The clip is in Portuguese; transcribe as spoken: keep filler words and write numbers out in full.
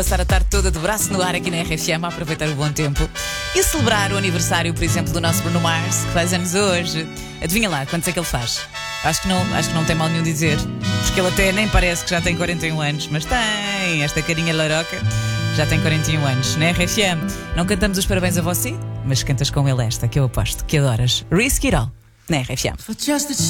Passar a tarde toda de braço no ar aqui na R F M, a aproveitar o bom tempo e celebrar o aniversário, por exemplo, do nosso Bruno Mars, que faz anos hoje. Adivinha lá, quantos é que ele faz? Acho que não, acho que não tem mal nenhum dizer, porque ele até nem parece que já tem quarenta e um anos, mas tem esta carinha laroca, já tem quarenta e um anos. Na R F M não cantamos os parabéns a você, mas cantas com ele esta, que eu aposto que adoras. Risk It All, na R F M.